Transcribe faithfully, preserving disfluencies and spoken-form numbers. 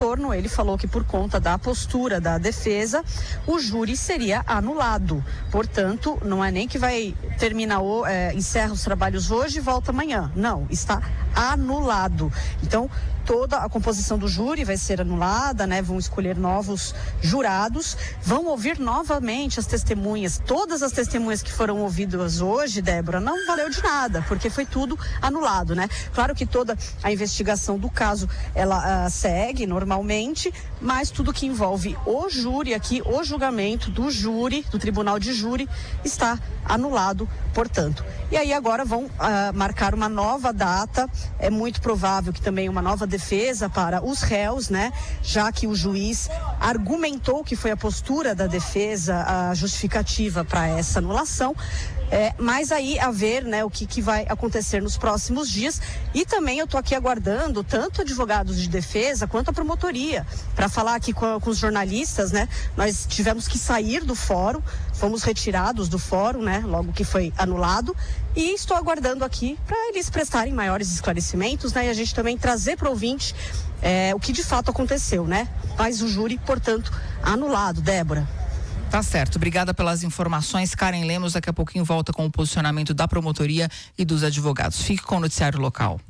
retorno, ele falou que por conta da postura da defesa, o júri seria anulado. Portanto, não é nem que vai terminar, o, é, encerra os trabalhos hoje e volta amanhã. Não, está anulado. Então, toda a composição do júri vai ser anulada, né? Vão escolher novos jurados, vão ouvir novamente as testemunhas. Todas as testemunhas que foram ouvidas hoje, Débora, não valeu de nada, porque foi tudo anulado, né? Claro que toda a investigação do caso, ela uh, segue normalmente, mas tudo que envolve o júri aqui, o julgamento do júri, do tribunal de júri, está anulado, portanto. E aí agora vão uh, marcar uma nova data, é muito provável que também uma nova defesa para os réus, né? Já que o juiz argumentou que foi a postura da defesa a justificativa para essa anulação. É, mas aí a ver, né, o que, que vai acontecer nos próximos dias. E também eu tô aqui aguardando tanto advogados de defesa quanto a promotoria para falar aqui com, com os jornalistas, né? Nós tivemos que sair do fórum, fomos retirados do fórum, né? Logo que foi anulado, e estou aguardando aqui para eles prestarem maiores esclarecimentos, né? E a gente também trazer para o ouvinte é, o que de fato aconteceu, né? Mas o júri, portanto, anulado, Débora. Tá certo, obrigada pelas informações. Karen Lemos daqui a pouquinho volta com o posicionamento da promotoria e dos advogados. Fique com o noticiário local.